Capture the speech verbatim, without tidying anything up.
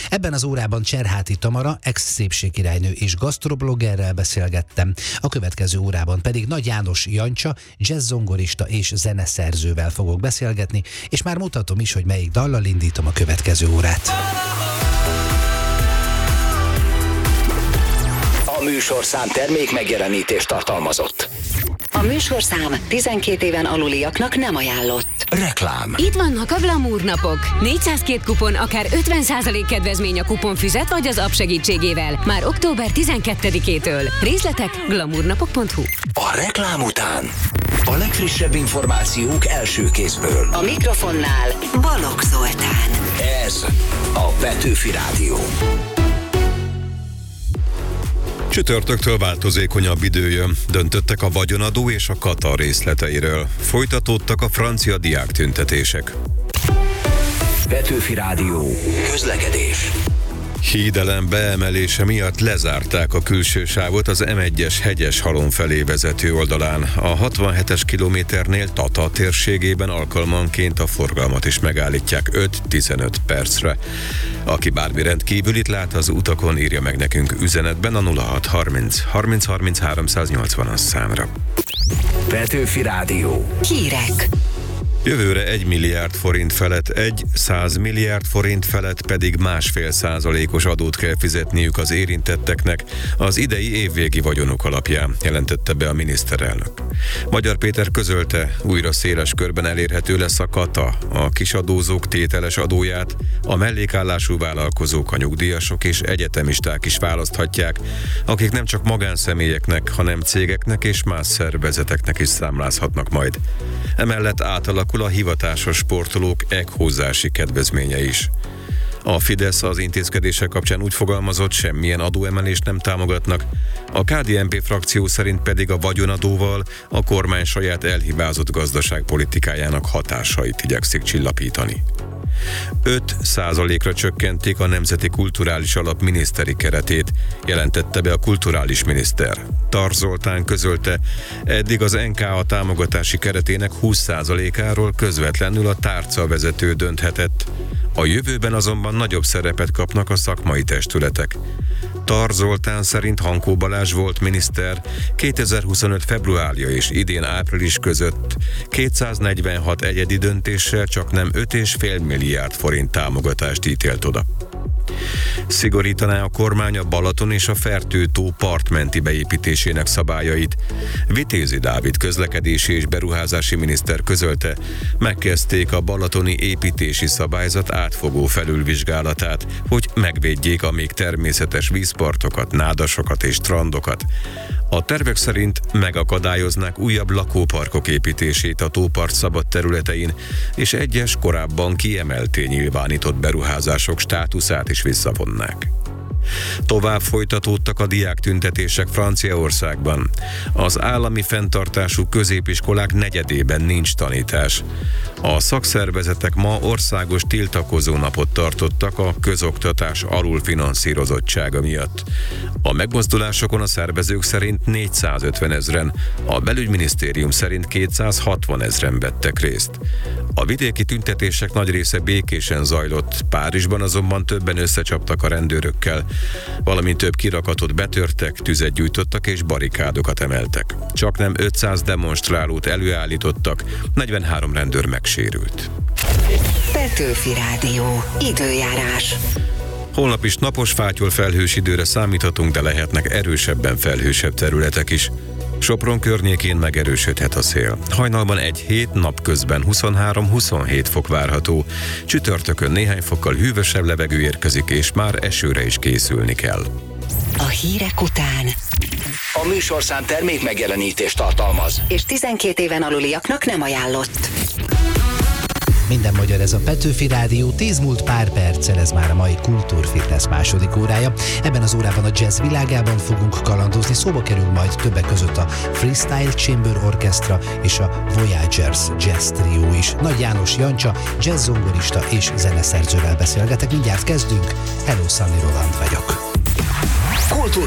Ebben az órában Cserháti Tamara, ex-szépségkirálynő és gasztrobloggerrel beszélgettem, a következő órában pedig Nagy János Jancsa, jazzzongorista és zeneszerzővel fogok beszélgetni, és már mutatom is, hogy melyik dallal indítom a következő órát. A műsorszám termék megjelenítést tartalmazott. A műsorszám tizenkét éven aluliaknak nem ajánlott. Reklám. Itt vannak a Glamour napok. négyszázkettő kupon, akár ötven százalék kedvezmény a kuponfüzet vagy az app segítségével. Már október tizenkettedikétől. Részletek glamournapok pont hu. A reklám után a legfrissebb információk első kézből. A mikrofonnál Balogh Zoltán. Ez a Petőfi Rádió. Csütörtöktől változékonyabb idő jön. Döntöttek a vagyonadó és a kata részleteiről. Folytatódtak a francia diáktüntetések. Petőfi Rádió. Közlekedés. Hídelem beemelése miatt lezárták a külső sávot az em egyes Hegyeshalom felé vezető oldalán. A hatvanhetes kilométernél Tata térségében alkalmanként a forgalmat is megállítják öt-tizenöt percre. Aki bármi rendkívülit lát az utakon, írja meg nekünk üzenetben a nulla hat harminc harminc harminc háromszáznyolcvanas számra. Petőfi Rádió. Hírek. Jövőre egy milliárd forint felett, egy száz milliárd forint felett pedig másfél százalékos adót kell fizetniük az érintetteknek az idei évvégi vagyonuk alapján, jelentette be a miniszterelnök. Magyar Péter közölte, újra széles körben elérhető lesz a kata, a kisadózók tételes adóját, a mellékállású vállalkozók, a nyugdíjasok és egyetemisták is választhatják, akik nem csak magánszemélyeknek, hanem cégeknek és más szervezeteknek is számlázhatnak majd. Emellett átalakul a hivatásos sportolók ekhózási kedvezménye is. A Fidesz az intézkedések kapcsán úgy fogalmazott, semmilyen adóemelést nem támogatnak, a ká dé en pé frakció szerint pedig a vagyonadóval a kormány saját elhibázott gazdaságpolitikájának hatásait igyekszik csillapítani. öt százalékra csökkentik a Nemzeti Kulturális Alap miniszteri keretét, jelentette be a kulturális miniszter. Tar Zoltán közölte, eddig az en ká á támogatási keretének húsz százalékáról közvetlenül a tárcavezető dönthetett. A jövőben azonban nagyobb szerepet kapnak a szakmai testületek. Tar Zoltán szerint Hankó Balázs volt miniszter kétezer-huszonöt februárja és idén április között kétszáznegyvenhat egyedi döntéssel csaknem öt egész öt milliárd forint támogatást ítélt oda. Szigorítaná a kormány a Balaton és a Fertő-tó partmenti beépítésének szabályait. Vitézi Dávid közlekedési és beruházási miniszter közölte, megkezdték a balatoni építési szabályzat átfogó felülvizsgálatát, hogy megvédjék a még természetes vízpartokat, nádasokat és strandokat. A tervek szerint megakadályoznák újabb lakóparkok építését a tópart szabad területein, és egyes korábban kiemelté nyilvánított beruházások státuszát is visszavonnák. Tovább folytatódtak a diáktüntetések Franciaországban. Az állami fenntartású középiskolák negyedében nincs tanítás. A szakszervezetek ma országos tiltakozó napot tartottak a közoktatás alulfinanszírozottsága miatt. A megmozdulásokon a szervezők szerint négyszázötven ezren, a belügyminisztérium szerint kétszázhatvan ezren vettek részt. A vidéki tüntetések nagy része békésen zajlott, Párizsban azonban többen összecsaptak a rendőrökkel, valamint több kirakatot betörtek, tüzet gyújtottak és barikádokat emeltek. Csaknem ötszáz demonstrálót előállítottak, negyvenhárom rendőr megsérült. Petőfi Rádió. Időjárás. Holnap is napos, fátyol felhős időre számíthatunk, de lehetnek erősebben felhősebb területek is. Sopron környékén megerősödhet a szél. Hajnalban egy hét, napközben huszonhárom-huszonhét fok várható. Csütörtökön néhány fokkal hűvösebb levegő érkezik, és már esőre is készülni kell. A hírek után A műsorszám termék megjelenítést tartalmaz. és tizenkét éven aluliaknak nem ajánlott. Minden magyar, ez a Petőfi Rádió, tíz múlt pár perccel, ez már a mai Kultúrfitness második órája. Ebben az órában a jazz világában fogunk kalandozni, szóba kerül majd többek között a Freestyle Chamber Orchestra és a Voyagers Jazz Trio is. Nagy János Jancsa, jazzzongorista és zeneszerzővel beszélgetek, mindjárt kezdünk. Hello, Sunny Roland vagyok. Kultúr